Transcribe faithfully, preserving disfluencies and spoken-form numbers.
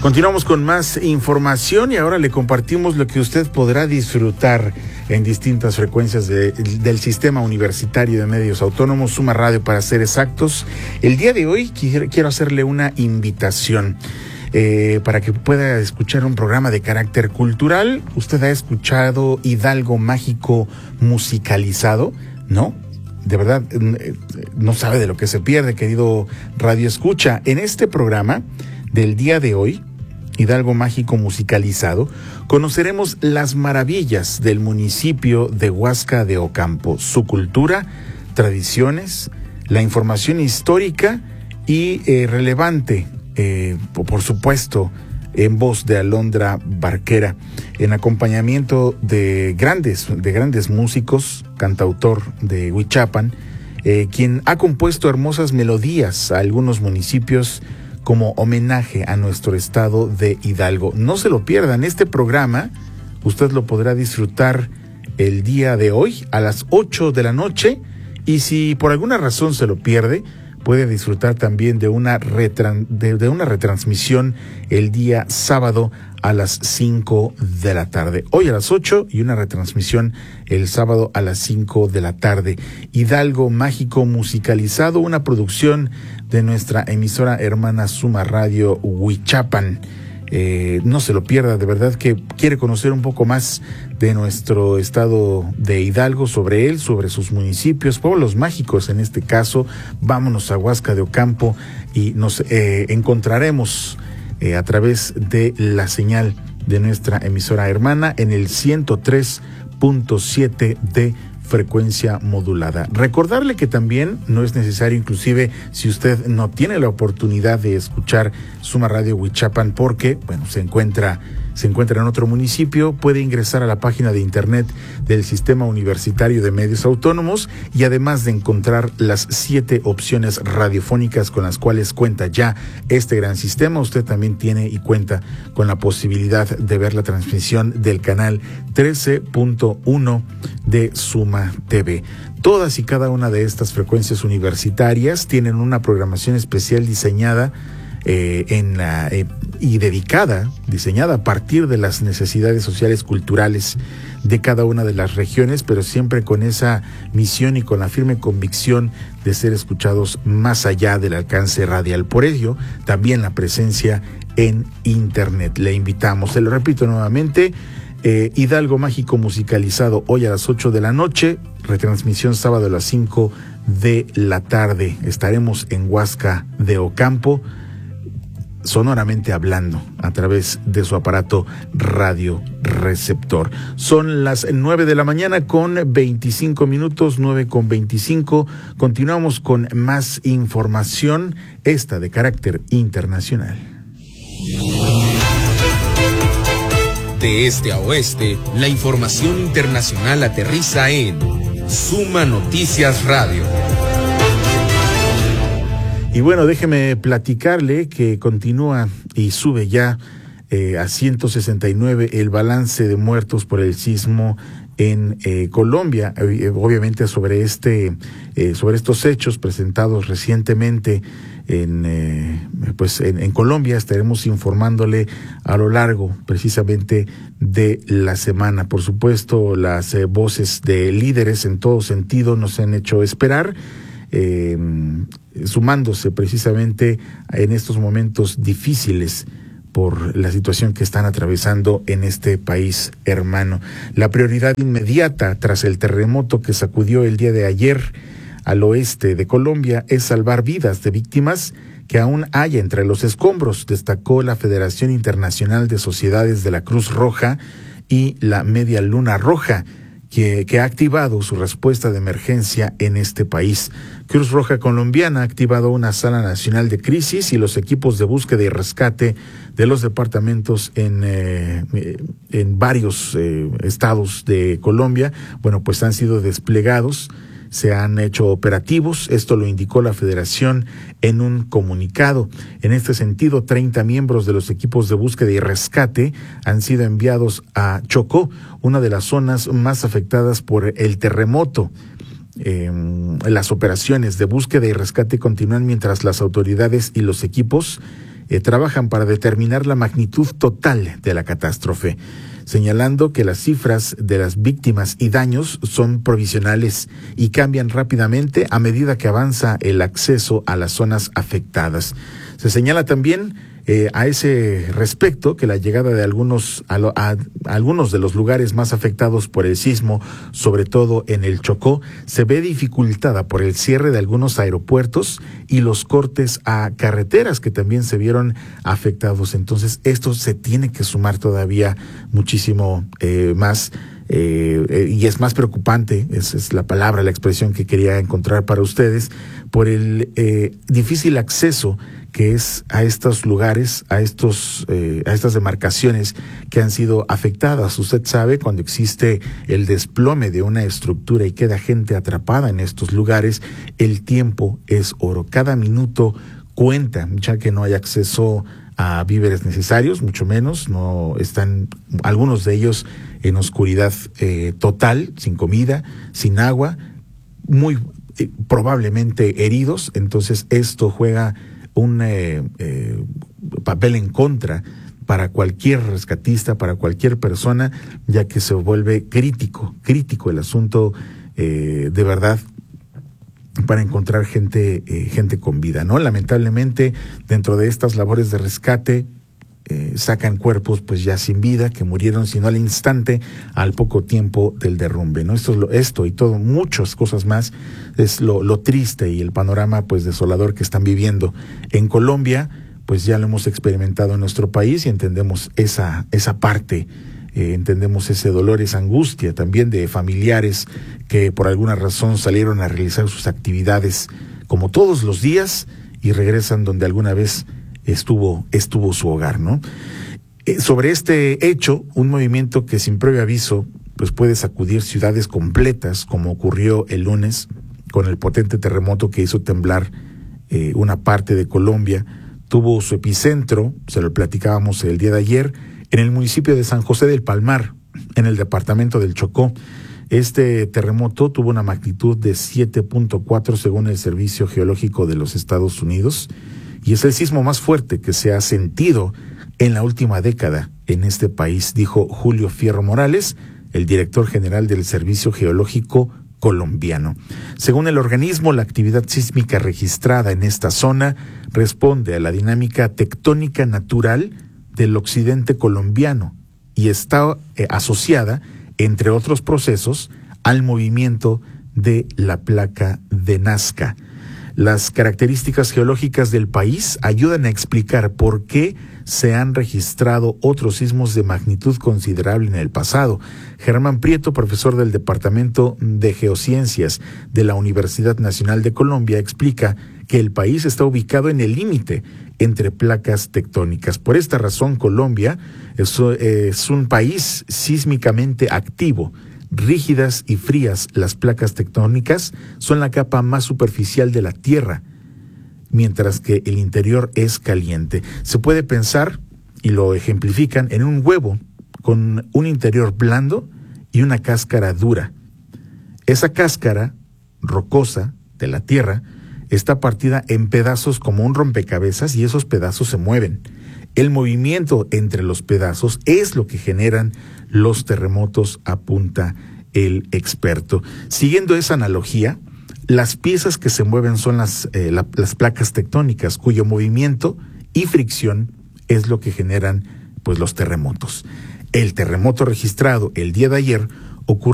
Continuamos con más información y ahora le compartimos lo que usted podrá disfrutar en distintas frecuencias de, del Sistema Universitario de Medios Autónomos, Suma Radio para ser exactos. El día de hoy quiero, quiero hacerle una invitación eh, para que pueda escuchar un programa de carácter cultural. ¿Usted ha escuchado Hidalgo Mágico musicalizado? ¿No? De verdad, no sabe de lo que se pierde, querido Radio Escucha. En este programa del día de hoy, Hidalgo Mágico musicalizado, conoceremos las maravillas del municipio de Huasca de Ocampo, su cultura, tradiciones, la información histórica y eh, relevante, eh, por supuesto, en voz de Alondra Barquera, en acompañamiento de grandes, de grandes músicos, cantautor de Huichapan, eh, quien ha compuesto hermosas melodías a algunos municipios como homenaje a nuestro estado de Hidalgo. No se lo pierdan, este programa usted lo podrá disfrutar el día de hoy a las ocho de la noche, y si por alguna razón se lo pierde, puede disfrutar también de una, retran- de, de una retransmisión el día sábado a las cinco de la tarde. Hoy a las ocho y una retransmisión el sábado a las cinco de la tarde. Hidalgo Mágico musicalizado, una producción de nuestra emisora hermana Suma Radio Huichapan. Eh, no se lo pierda, de verdad que quiere conocer un poco más de nuestro estado de Hidalgo, sobre él, sobre sus municipios, pueblos mágicos en este caso. Vámonos a Huasca de Ocampo y nos eh, encontraremos eh, a través de la señal de nuestra emisora hermana en el ciento tres punto siete de frecuencia modulada. Recordarle que también no es necesario, inclusive si usted no tiene la oportunidad de escuchar Suma Radio Huichapan porque, bueno, se encuentra se encuentra en otro municipio, puede ingresar a la página de internet del Sistema Universitario de Medios Autónomos y además de encontrar las siete opciones radiofónicas con las cuales cuenta ya este gran sistema, usted también tiene y cuenta con la posibilidad de ver la transmisión del canal trece punto uno de Suma T V. Todas y cada una de estas frecuencias universitarias tienen una programación especial diseñada Eh, en la, eh, y dedicada, diseñada a partir de las necesidades sociales culturales de cada una de las regiones, pero siempre con esa misión y con la firme convicción de ser escuchados más allá del alcance radial. Por ello, también la presencia en internet. Le invitamos, se lo repito nuevamente, eh, Hidalgo Mágico musicalizado hoy a las ocho de la noche, retransmisión sábado a las cinco de la tarde. Estaremos en Huasca de Ocampo, sonoramente hablando a través de su aparato radio receptor. Son las nueve de la mañana con veinticinco minutos, nueve con veinticinco. Continuamos con más información, esta de carácter internacional. De este a oeste, la información internacional aterriza en Suma Noticias Radio. Y bueno, déjeme platicarle que continúa y sube ya eh, a ciento sesenta y nueve el balance de muertos por el sismo en eh, Colombia. Eh, obviamente sobre este, eh, sobre estos hechos presentados recientemente en, eh, pues en, en Colombia estaremos informándole a lo largo precisamente de la semana. Por supuesto, las eh, voces de líderes en todo sentido nos han hecho esperar. Eh, sumándose precisamente en estos momentos difíciles por la situación que están atravesando en este país hermano. La prioridad inmediata tras el terremoto que sacudió el día de ayer al oeste de Colombia es salvar vidas de víctimas que aún hay entre los escombros, destacó la Federación Internacional de Sociedades de la Cruz Roja y la Media Luna Roja, Que, que ha activado su respuesta de emergencia en este país. Cruz Roja Colombiana ha activado una sala nacional de crisis y los equipos de búsqueda y rescate de los departamentos en, eh, en varios eh, estados de Colombia, bueno, pues han sido desplegados, se han hecho operativos, esto lo indicó la Federación en un comunicado. En este sentido, treinta miembros de los equipos de búsqueda y rescate han sido enviados a Chocó, una de las zonas más afectadas por el terremoto. Eh, las operaciones de búsqueda y rescate continúan mientras las autoridades y los equipos eh, trabajan para determinar la magnitud total de la catástrofe, señalando que las cifras de las víctimas y daños son provisionales y cambian rápidamente a medida que avanza el acceso a las zonas afectadas. Se señala también eh, a ese respecto que la llegada de algunos a, lo, a, a algunos de los lugares más afectados por el sismo, sobre todo en el Chocó, se ve dificultada por el cierre de algunos aeropuertos y los cortes a carreteras que también se vieron afectados. Entonces esto se tiene que sumar todavía muchísimo eh, más. Eh, eh, y es más preocupante, esa es la palabra, la expresión que quería encontrar para ustedes, por el eh, difícil acceso que es a estos lugares, a estos, eh, a estas demarcaciones que han sido afectadas. Usted sabe, cuando existe el desplome de una estructura y queda gente atrapada en estos lugares, el tiempo es oro. Cada minuto cuenta, ya que no hay acceso a víveres necesarios, mucho menos, no están algunos de ellos en oscuridad eh, total, sin comida, sin agua, muy eh, probablemente heridos. Entonces esto juega un eh, eh, papel en contra para cualquier rescatista, para cualquier persona, ya que se vuelve crítico, crítico el asunto eh, de verdad, para encontrar gente eh, gente con vida, ¿no? Lamentablemente, dentro de estas labores de rescate, eh, sacan cuerpos pues ya sin vida, que murieron, sino al instante, al poco tiempo del derrumbe, ¿no? Esto es lo, esto y todo, muchas cosas más, es lo, lo triste y el panorama pues desolador que están viviendo. En Colombia, pues ya lo hemos experimentado en nuestro país y entendemos esa, esa parte. Eh, entendemos ese dolor, esa angustia también de familiares que por alguna razón salieron a realizar sus actividades como todos los días y regresan donde alguna vez estuvo, estuvo su hogar, ¿no? Eh, sobre este hecho, un movimiento que sin previo aviso pues puede sacudir ciudades completas, como ocurrió el lunes con el potente terremoto que hizo temblar eh, una parte de Colombia, tuvo su epicentro, se lo platicábamos el día de ayer, en el municipio de San José del Palmar, en el departamento del Chocó. Este terremoto tuvo una magnitud de siete punto cuatro según el Servicio Geológico de los Estados Unidos y es el sismo más fuerte que se ha sentido en la última década en este país, dijo Julio Fierro Morales, el director general del Servicio Geológico colombiano. Según el organismo, la actividad sísmica registrada en esta zona responde a la dinámica tectónica natural del occidente colombiano y está eh, asociada, entre otros procesos, al movimiento de la placa de Nazca. Las características geológicas del país ayudan a explicar por qué se han registrado otros sismos de magnitud considerable en el pasado. Germán Prieto, profesor del Departamento de Geociencias de la Universidad Nacional de Colombia, explica que el país está ubicado en el límite entre placas tectónicas. Por esta razón, Colombia es, es un país sísmicamente activo. Rígidas y frías, las placas tectónicas son la capa más superficial de la Tierra, mientras que el interior es caliente. Se puede pensar, y lo ejemplifican, en un huevo con un interior blando y una cáscara dura. Esa cáscara rocosa de la Tierra está partida en pedazos como un rompecabezas y esos pedazos se mueven. El movimiento entre los pedazos es lo que generan los terremotos, apunta el experto. Siguiendo esa analogía, las piezas que se mueven son las, eh, la, las placas tectónicas, cuyo movimiento y fricción es lo que generan pues, los terremotos. El terremoto registrado el día de ayer ocurrió